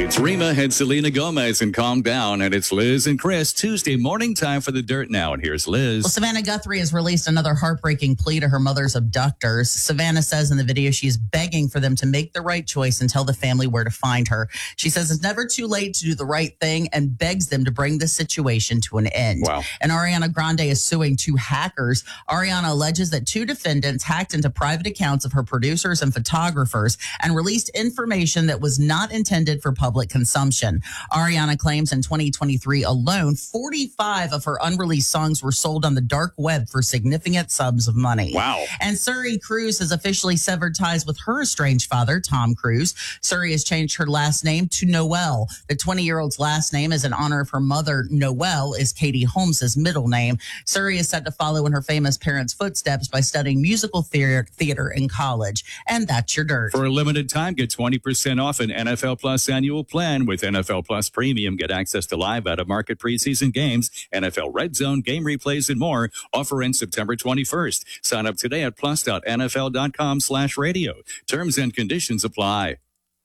It's Rima and Selena Gomez and Calm Down, and it's Liz and Chris. Tuesday morning time for the Dirt Now, and here's Liz. Well, Savannah Guthrie has released another heartbreaking plea to her mother's abductors. Savannah says in the video she is begging for them to make the right choice and tell the family where to find her. She says it's never too late to do the right thing and begs them to bring this situation to an end. Wow. And Ariana Grande is suing two hackers. Ariana alleges that two defendants hacked into private accounts of her producers and photographers and released information that was not intended for public consumption. Ariana claims in 2023 alone, 45 of her unreleased songs were sold on the dark web for significant sums of money. Wow. And Suri Cruise has officially severed ties with her estranged father, Tom Cruise. Suri has changed her last name to Noel. The 20-year-old's last name is in honor of her mother. Noel is Katie Holmes's middle name. Suri is set to follow in her famous parents' footsteps by studying musical theater in college. And that's your dirt. For a limited time, get 20% off an NFL Plus annual plan. With NFL Plus Premium, get access to live out-of-market preseason games, NFL Red Zone, game replays, and more. Offer ends September 21st. Sign up today at plus.nfl.com/radio. Terms and conditions apply.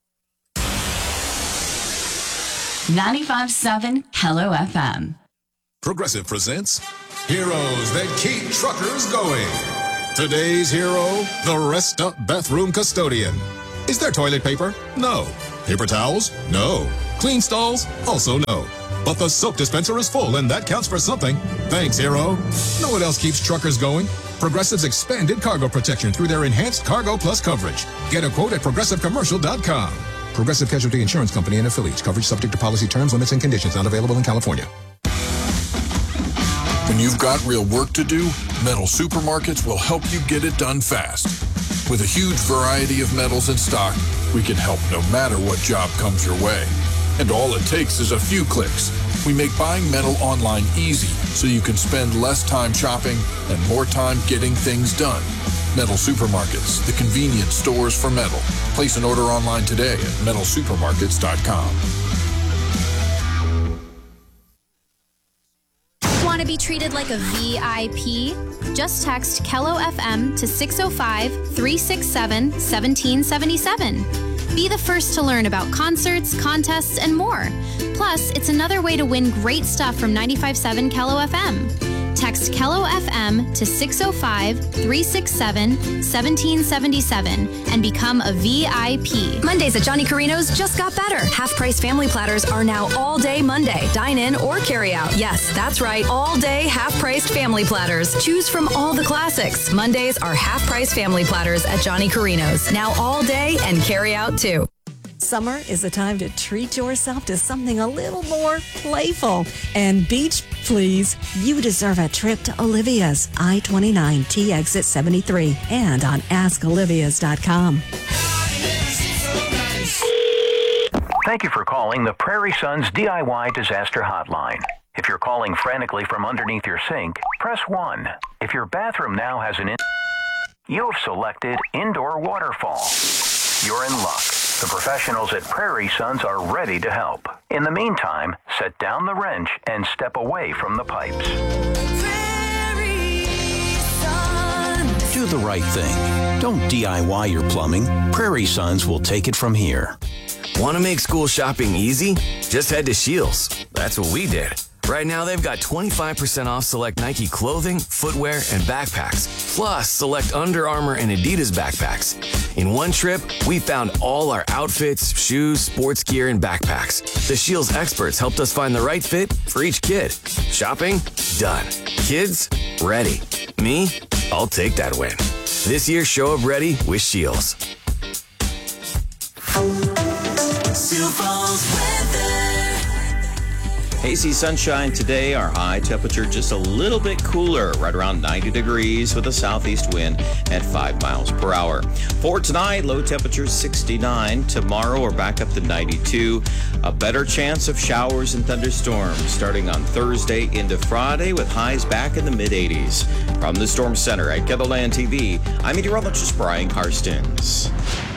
95.7 Hello FM. Progressive presents Heroes That Keep Truckers Going. Today's hero, the Rest Up Bathroom Custodian. Is there toilet paper? No. Paper towels? No. Clean stalls? Also no. But the soap dispenser is full, and that counts for something. Thanks, hero. Know what else keeps truckers going? Progressive's expanded cargo protection through their enhanced Cargo Plus coverage. Get a quote at progressivecommercial.com. Progressive Casualty Insurance Company and affiliates. Coverage subject to policy terms, limits, and conditions. Not available in California. When you've got real work to do, Metal Supermarkets will help you get it done fast. With a huge variety of metals in stock, we can help no matter what job comes your way. And all it takes is a few clicks. We make buying metal online easy so you can spend less time shopping and more time getting things done. Metal Supermarkets, the convenience stores for metal. Place an order online today at metalsupermarkets.com. Want to be treated like a VIP? Just text Kello FM to 605-367-1777. Be the first to learn about concerts, contests, and more. Plus, it's another way to win great stuff from 95.7 Kello FM. Text Kello FM to 605-367-1777 and become a VIP. Mondays at Johnny Carino's just got better. Half-price family platters are now all-day Monday. Dine in or carry out. Yes, that's right. All-day half-priced family platters. Choose from all the classics. Mondays are half-price family platters at Johnny Carino's. Now all day and carry out too. Summer is the time to treat yourself to something a little more playful. And beach, please. You deserve a trip to Olivia's I-29 T exit 73 and on askolivias.com. Thank you for calling the Prairie Sons DIY Disaster Hotline. If you're calling frantically from underneath your sink, press 1. If your bathroom now has you've selected indoor waterfall. You're in luck. The professionals at Prairie Sons are ready to help. In the meantime, set down the wrench and step away from the pipes. Do the right thing. Don't DIY your plumbing. Prairie Sons will take it from here. Want to make school shopping easy? Just head to Scheels. That's what we did. Right now, they've got 25% off select Nike clothing, footwear, and backpacks, plus select Under Armour and Adidas backpacks. In one trip, we found all our outfits, shoes, sports gear, and backpacks. The Scheels experts helped us find the right fit for each kid. Shopping? Done. Kids? Ready. Me? I'll take that win. This year, show up ready with Scheels. Sioux Falls weather. Hazy sunshine today. Our high temperature just a little bit cooler, right around 90 degrees with a southeast wind at 5 miles per hour. For tonight, low temperature 69. Tomorrow, we're back up to 92. A better chance of showers and thunderstorms starting on Thursday into Friday with highs back in the mid-80s. From the Storm Center at KENOLAND TV, I'm meteorologist Brian Karstens.